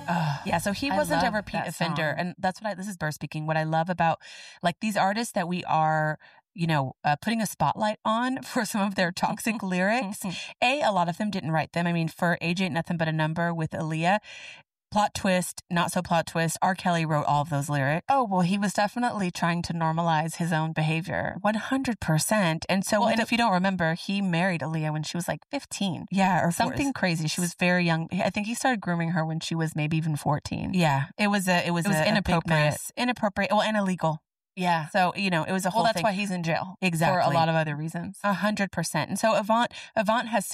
Yeah, so he I wasn't a love repeat that offender. song. And that's this is Burr speaking. What I love about like these artists that we are, putting a spotlight on for some of their toxic lyrics. A lot of them didn't write them. I mean, for Age Ain't Nothing But a Number with Aaliyah, plot twist, not so plot twist, R. Kelly wrote all of those lyrics. Oh, well, he was definitely trying to normalize his own behavior. 100%. And so, And if you don't remember, he married Aaliyah when she was like 15. Yeah, or Something crazy. She was very young. I think he started grooming her when she was maybe even 14. Yeah, it was inappropriate. Inappropriate. Well, and illegal. Yeah. So, it was a whole Well, that's thing. why he's in jail. Exactly. For a lot of other reasons. 100%. And so Avant has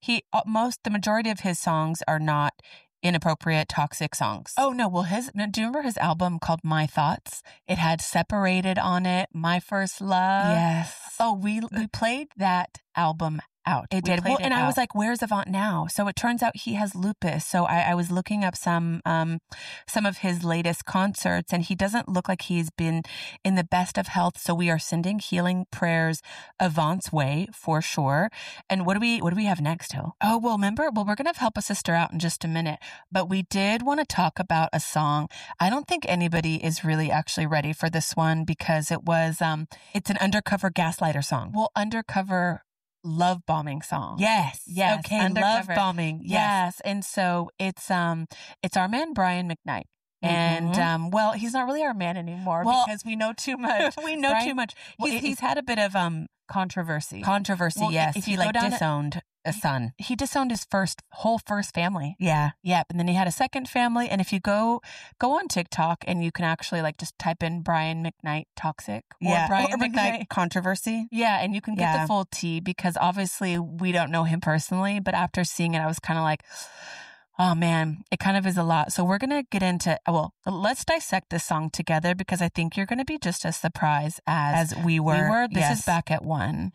the majority of his songs are not inappropriate, toxic songs. Oh, no. Well, do you remember his album called My Thoughts? It had Separated on it, My First Love. Yes. Oh, we played that album out. It did. Well, and I was like, where's Avant now? So it turns out he has lupus. So I was looking up some of his latest concerts, and he doesn't look like he's been in the best of health. So we are sending healing prayers Avant's way for sure. And what do we have next, Hill? Oh, well, remember, we're going to help a sister out in just a minute, but we did want to talk about a song. I don't think anybody is really actually ready for this one because it was, it's an undercover gaslighter song. Well, undercover love bombing song. Yes. Okay. Undercover. Love bombing. Yes. And so it's our man, Brian McKnight. And, well, he's not really our man anymore because we know too much. We know too much. Well, he's had a bit of, controversy. Well, yes. If he disowned a son. He disowned his whole first family. Yeah. Yep. And then he had a second family. And if you go on TikTok and you can actually just type in Brian McKnight toxic or Brian McKnight controversy. Yeah. And you can get the full tea because obviously we don't know him personally. But after seeing it, I was kind of like, oh man, it kind of is a lot. So we're going to get into, let's dissect this song together because I think you're going to be just as surprised as we were. This is Back at One.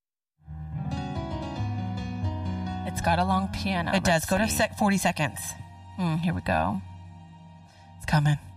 It's got a long piano. It does. Go to 40 seconds. Here we go. It's coming.